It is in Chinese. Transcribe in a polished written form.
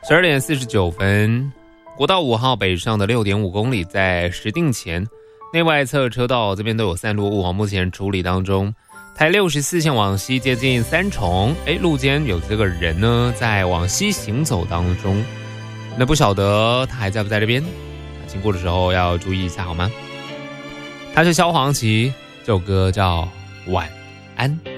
12点49分，国道5号北上的 6.5 公里，在石碇前内外侧车道这边都有散落物，目前处理当中。台64线往西接近三重，路间有这个人呢在往西行走当中，那不晓得他还在不在这边，经过的时候要注意一下好吗？他是萧煌奇，这首歌叫《晚安》。